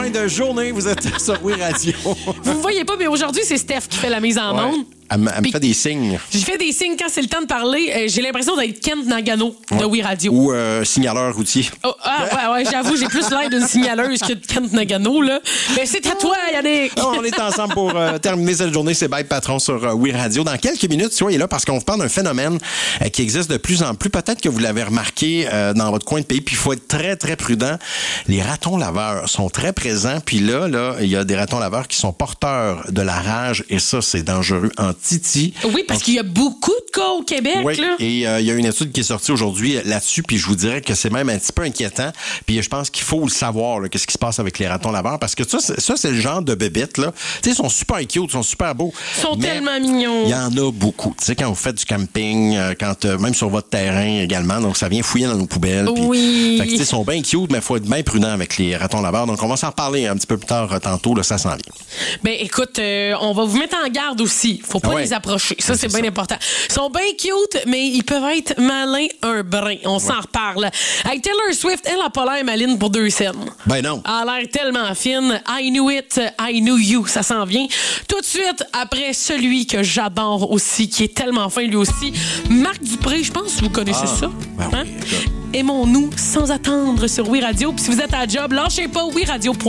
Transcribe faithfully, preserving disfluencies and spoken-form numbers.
fin de journée, vous êtes sur Oui Radio. Vous ne voyez pas, mais aujourd'hui, c'est Steph qui fait la mise en Ouais. onde. Elle, me- elle me fait des signes. J'ai fait des signes quand c'est le temps de parler. Euh, j'ai l'impression d'être Kent Nagano de Ouais. Oui Radio. Ou euh, signaleur routier. Oh, ah, ouais, ouais, j'avoue, j'ai plus l'air d'une signaleuse que de Kent Nagano, là. Mais c'est à toi, Yannick. Oh, on est ensemble pour euh, terminer cette journée. C'est Bête Patron sur euh, Oui Radio. Dans quelques minutes, soyez là parce qu'on vous parle d'un phénomène euh, qui existe de plus en plus. Peut-être que vous l'avez remarqué euh, dans votre coin de pays. Puis il faut être très, très prudent. Les ratons laveurs sont très présents. Puis là, là, il y a des ratons laveurs qui sont porteurs de la rage. Et ça, c'est dangereux en titi. Oui, parce qu'il y a beaucoup de cas au Québec, Oui, là. et euh, il y a une étude qui est sortie aujourd'hui là-dessus, puis je vous dirais que c'est même un petit peu inquiétant. Puis je pense qu'il faut le savoir, là, qu'est-ce qui se passe avec les ratons laveurs, parce que ça, c'est, ça, c'est le genre de bébêtes, là. Tu sais, ils sont super cute, ils sont super beaux. Ils sont mais tellement mignons. Il y en a beaucoup. Tu sais, quand vous faites du camping, euh, quand euh, même sur votre terrain également, donc ça vient fouiller dans nos poubelles. Puis, Oui. fait que, tu sais, ils sont bien cute, mais il faut être bien prudent avec les ratons laveurs. Donc on va s'en reparler un petit peu plus tard euh, tantôt, là, ça s'en vient. Ben, écoute, euh, on va vous mettre en garde aussi. Faut pas Ah ouais. les approcher. Ça, c'est, C'est bien ça. important. Ils sont bien cute, mais ils peuvent être malins un brin. On s'en reparle. Avec Taylor Swift, elle a pas l'air maline pour deux scènes. Ben non. Elle a l'air tellement fine. I knew it, I knew you. Ça s'en vient. Tout de suite, après celui que j'adore aussi, qui est tellement fin lui aussi, Marc Dupré, je pense que vous connaissez Ah, ça. ben oui, écoute. Aimons-nous sans attendre sur Oui Radio. Puis si vous êtes à job, lâchez pas oui radio point com.